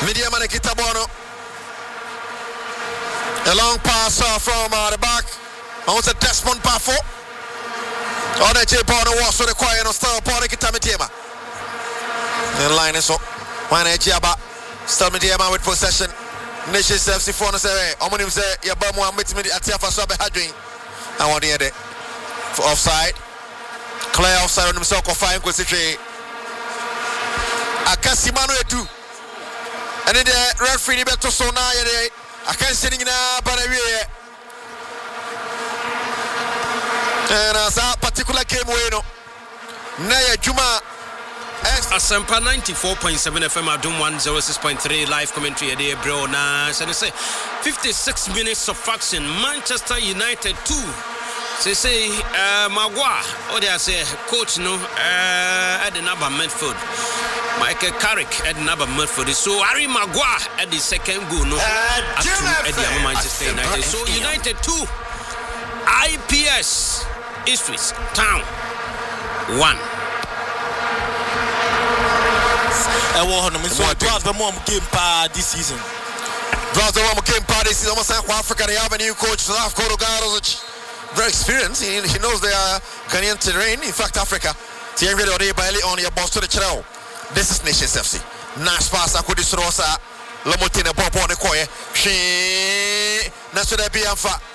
Media man kita bono. A long pass from the back. I want a Desmond Bafo. On the J Bono was so the quiet and still Bono kita Mediama. The line is up. One Ejiaba. Still Mediama with possession. Nation FC phone say, Omonim say, Yabamu and meet me at Tiafa Sabe Hadrin. I want to hear it. For offside. Clear offside on himself of fine consideration. Akasimano Edu. And then the referee beto so na yede. I can't see na banawie. And as a particular game we no. Na ya Juma Asampa 94.7 FM Adum 106.3 live commentary a day bro na say 56 minutes of action. Manchester United 2. Say Magua or they say coach no at the number midfield. Michael Carrick at the number midfield. So Harry Maguire at the second goal no at the Manchester United. So United 2 IPS Ipswich Town 1. So draft the mom game this season. Draft the mom game this season. Almost like Africa, they have a new coach, Slavko Garovic. Very experienced. He knows their Ghanaian terrain. In fact, Africa. This is Nations FC. Nash pass Akudi Srosa. Lomotina Bobo Nekoye. National Bianfa.